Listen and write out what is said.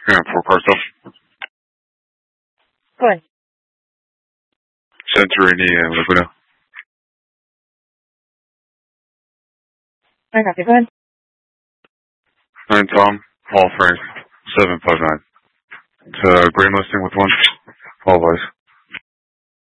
Yeah, for Cartel. Go ahead. Santorini and Laguna. I copy. Go ahead. 9 Tom, Paul Frank, 759. It's a grain listing with one. All boys.